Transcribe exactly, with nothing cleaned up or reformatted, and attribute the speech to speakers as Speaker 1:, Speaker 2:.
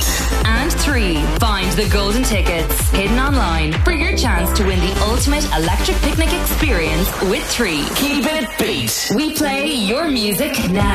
Speaker 1: Beat.
Speaker 2: And three, find the golden tickets hidden online for your chance to win the ultimate electric picnic experience with Three.
Speaker 1: Keep it beat.
Speaker 2: We play your music now.